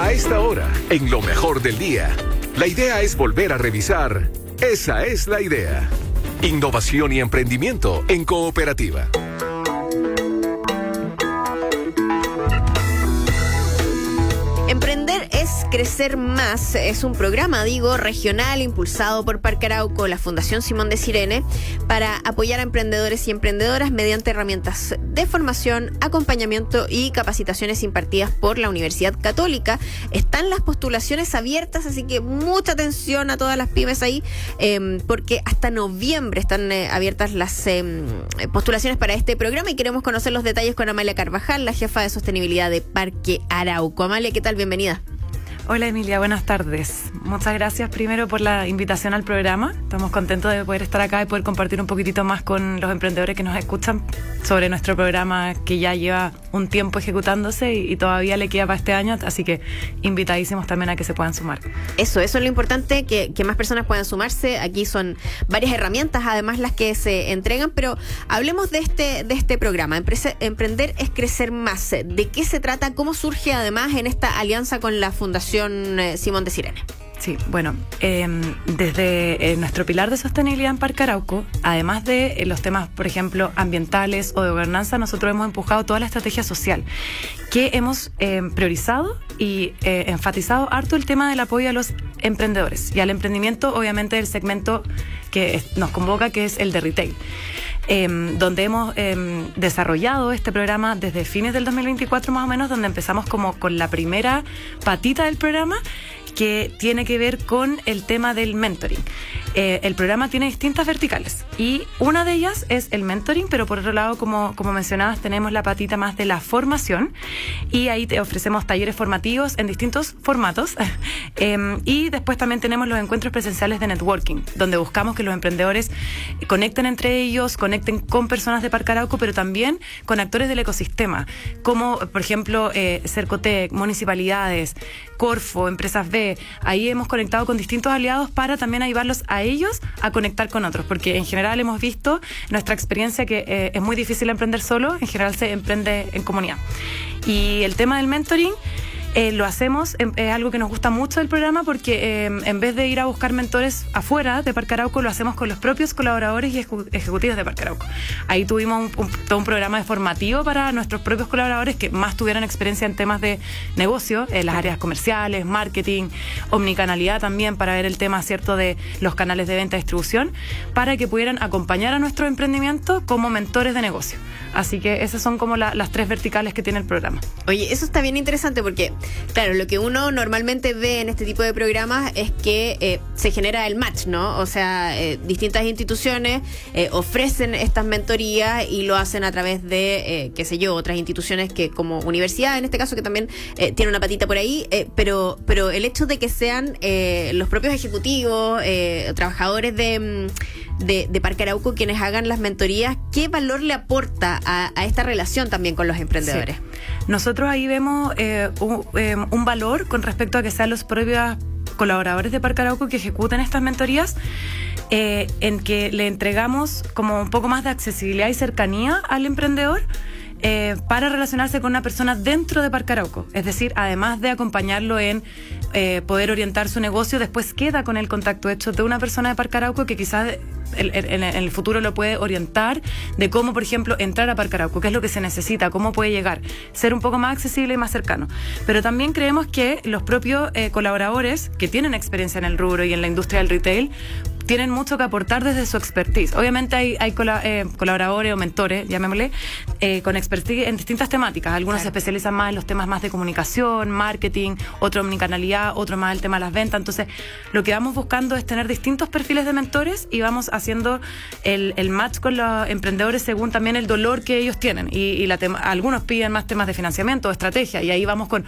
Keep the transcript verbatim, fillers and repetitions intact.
A esta hora, en lo mejor del día, la idea es volver a revisar. Esa es la idea. Innovación y emprendimiento en cooperativa. Emprender es crecer más. Es un programa, digo, regional impulsado por Parque Arauco, la Fundación Simón de Cirene, para apoyar a emprendedores y emprendedoras mediante herramientas de formación, acompañamiento y capacitaciones impartidas por la Universidad Católica. Están las postulaciones abiertas, así que mucha atención a todas las pymes ahí, eh, porque hasta noviembre están eh, abiertas las eh, postulaciones para este programa y queremos conocer los detalles con Amalia Carvajal, la jefa de sostenibilidad de Parque Arauco. Amalia, ¿qué tal? Bienvenida. Hola Emilia, buenas tardes. Muchas gracias primero por la invitación al programa. Estamos contentos de poder estar acá y poder compartir un poquitito más con los emprendedores que nos escuchan sobre nuestro programa que ya lleva un tiempo ejecutándose y, y todavía le queda para este año, así que invitadísimos también a que se puedan sumar. Eso, eso es lo importante, que, que más personas puedan sumarse. Aquí son varias herramientas, además las que se entregan, pero hablemos de este, de este programa. Emprese, Emprender es crecer más. ¿De qué se trata? ¿Cómo surge además en esta alianza con la Fundación Simón de Cirene? Sí, bueno, eh, desde eh, nuestro pilar de sostenibilidad en Parque Arauco, además de eh, los temas, por ejemplo, ambientales o de gobernanza, nosotros hemos empujado toda la estrategia social, que hemos eh, priorizado y eh, enfatizado harto el tema del apoyo a los emprendedores y al emprendimiento, obviamente, del segmento que es, nos convoca, que es el de retail. Eh, donde hemos eh, desarrollado este programa desde fines del dos mil veinticuatro más o menos, donde empezamos como con la primera patita del programa, que tiene que ver con el tema del mentoring. Eh, el programa tiene distintas verticales y una de ellas es el mentoring, pero por otro lado, como, como mencionabas, tenemos la patita más de la formación y ahí te ofrecemos talleres formativos en distintos formatos eh, y después también tenemos los encuentros presenciales de networking, donde buscamos que los emprendedores conecten entre ellos, conecten con personas de Parque Arauco, pero también con actores del ecosistema, como por ejemplo eh, Cercotec, municipalidades, Corfo, Empresas B. Ahí hemos conectado con distintos aliados para también ayudarlos a ellos a conectar con otros, porque en general hemos visto nuestra experiencia que eh, es muy difícil emprender solo, en general se emprende en comunidad. Y el tema del mentoring Eh, lo hacemos, es eh, algo que nos gusta mucho del programa porque eh, en vez de ir a buscar mentores afuera de Parque Arauco, lo hacemos con los propios colaboradores y ejecu- ejecutivos de Parque Arauco. Ahí tuvimos un, un, todo un programa de formativo para nuestros propios colaboradores que más tuvieran experiencia en temas de negocio, en las áreas comerciales, marketing, omnicanalidad también, para ver el tema, cierto, de los canales de venta y distribución, para que pudieran acompañar a nuestro emprendimiento como mentores de negocio. Así que esas son como la, las tres verticales que tiene el programa. Oye, eso está bien interesante porque, claro, lo que uno normalmente ve en este tipo de programas es que eh, se genera el match, ¿no? O sea, eh, distintas instituciones eh, ofrecen estas mentorías y lo hacen a través de, eh, qué sé yo, otras instituciones que como universidad, en este caso, que también eh, tiene una patita por ahí, eh, pero, pero el hecho de que sean eh, los propios ejecutivos, eh, trabajadores de... De, de Parque Arauco quienes hagan las mentorías, ¿qué valor le aporta a, a esta relación también con los emprendedores? Sí. Nosotros ahí vemos eh, un, eh, un valor con respecto a que sean los propios colaboradores de Parque Arauco que ejecuten estas mentorías, eh, en que le entregamos como un poco más de accesibilidad y cercanía al emprendedor, Eh, para relacionarse con una persona dentro de Parque Arauco. Es decir, además de acompañarlo en eh, poder orientar su negocio, después queda con el contacto hecho de una persona de Parque Arauco que quizás en, en, en el futuro lo puede orientar de cómo, por ejemplo, entrar a Parque Arauco, qué es lo que se necesita, cómo puede llegar, ser un poco más accesible y más cercano. Pero también creemos que los propios eh, colaboradores que tienen experiencia en el rubro y en la industria del retail tienen mucho que aportar desde su expertise. Obviamente hay, hay cola, eh, colaboradores o mentores, llamémosle, eh, con expertise en distintas temáticas. Algunos claro. se especializan más en los temas más de comunicación, marketing, otro omnicanalidad, otro más el tema de las ventas. Entonces, lo que vamos buscando es tener distintos perfiles de mentores y vamos haciendo el, el match con los emprendedores según también el dolor que ellos tienen. Y, y la tema, algunos piden más temas de financiamiento o estrategia, y ahí vamos con